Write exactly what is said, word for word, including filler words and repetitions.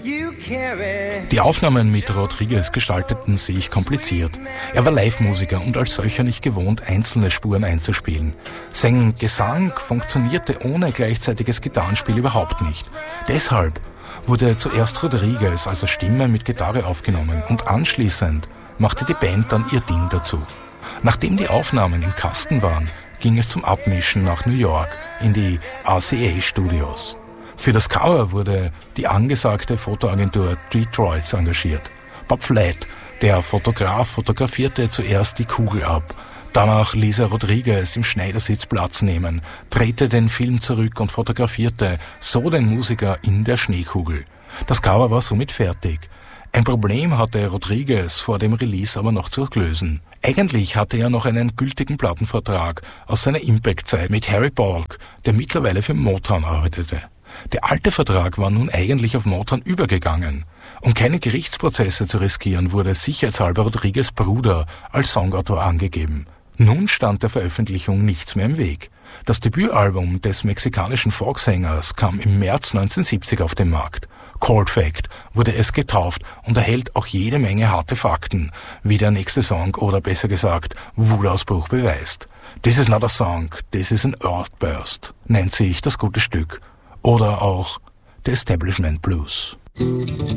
Die Aufnahmen mit Rodriguez gestalteten sich kompliziert. Er war Live-Musiker und als solcher nicht gewohnt, einzelne Spuren einzuspielen. Sein Gesang funktionierte ohne gleichzeitiges Gitarrenspiel überhaupt nicht. Deshalb wurde zuerst Rodriguez als Stimme mit Gitarre aufgenommen und anschließend machte die Band dann ihr Ding dazu. Nachdem die Aufnahmen im Kasten waren, ging es zum Abmischen nach New York in die R C A Studios. Für das Cover wurde die angesagte Fotoagentur Detroit engagiert. Bob Flatt, der Fotograf, fotografierte zuerst die Kugel ab. Danach ließ er Rodriguez im Schneidersitz Platz nehmen, drehte den Film zurück und fotografierte so den Musiker in der Schneekugel. Das Cover war somit fertig. Ein Problem hatte Rodriguez vor dem Release aber noch zu lösen. Eigentlich hatte er noch einen gültigen Plattenvertrag aus seiner Impact-Zeit mit Harry Balk, der mittlerweile für Motown arbeitete. Der alte Vertrag war nun eigentlich auf Motown übergegangen. Um keine Gerichtsprozesse zu riskieren, wurde sicherheitshalber Rodriguez' Bruder als Songautor angegeben. Nun stand der Veröffentlichung nichts mehr im Weg. Das Debütalbum des mexikanischen Folksängers kam im März neunzehnhundertsiebzig auf den Markt. Cold Fact wurde es getauft und erhält auch jede Menge harte Fakten, wie der nächste Song oder besser gesagt Wutausbruch beweist. This is not a song, this is an earthburst, nennt sich das gute Stück. Oder auch The Establishment Blues.